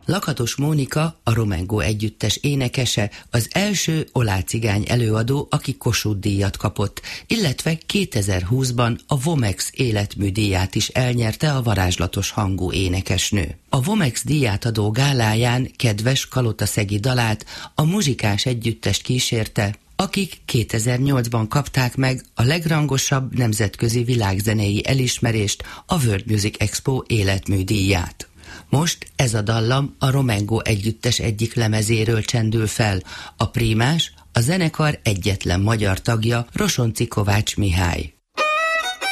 Lakatos Mónika, a Romengo együttes énekese, az első olácigány előadó, aki Kossuth-díjat kapott, illetve 2020-ban a Vomex életműdíját is elnyerte a varázslatos hangú énekesnő. A Vomex díját adó gáláján kedves kalotaszegi dalát a muzsikás együttest kísérte, akik 2008-ban kapták meg a legrangosabb nemzetközi világzenei elismerést, a World Music Expo életműdíját. Most ez a dallam a Romengo együttes egyik lemezéről csendül fel. A prímás, a zenekar egyetlen magyar tagja, Rosonci Kovács Mihály.